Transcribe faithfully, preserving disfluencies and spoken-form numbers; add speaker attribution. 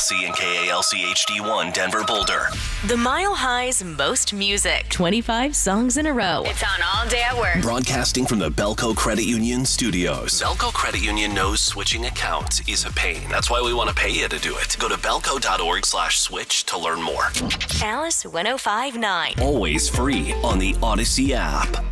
Speaker 1: C and K A L C H D one Denver Boulder.
Speaker 2: The Mile High's most music. twenty-five songs in a row.
Speaker 3: It's on all day at work.
Speaker 1: Broadcasting from the Belco Credit Union studios. Belco Credit Union knows switching accounts is a pain. That's why we want to pay you to do it. Go to belco.org slash switch to learn more.
Speaker 2: Alice one oh five point nine.
Speaker 1: Always free on the Odyssey app.